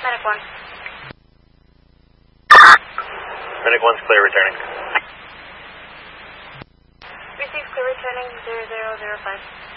Medic 1. Medic 1's clear returning. Receive clear returning 0005.